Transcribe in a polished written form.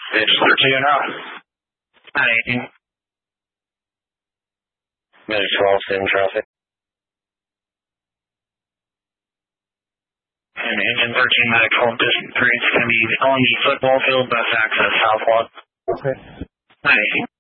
It's 13 now. Hi. Minute 12 in traffic. And engine 13, Medic 12, District 3, it's going to be on the football field, bus access, south walk. Okay. Hi.